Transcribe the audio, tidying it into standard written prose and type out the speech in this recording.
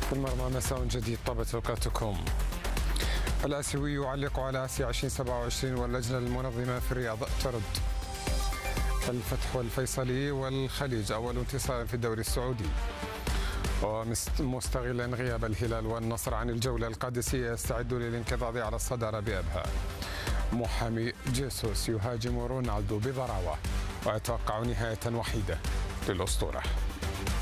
المرمى مساء جديد، طابت اوقاتكم. الآسيوي يعلق على آسيا 2027 واللجنة المنظمة في الرياض ترد. الفتح والفيصلي والخليج أول انتصار في الدوري السعودي. ومستغلا غياب الهلال والنصر عن الجولة القادسية يستعد للانقضاض على الصدارة بأبها. محامي جيسوس يهاجم رونالدو بضراوة ويتوقع نهاية وحيدة للأسطورة.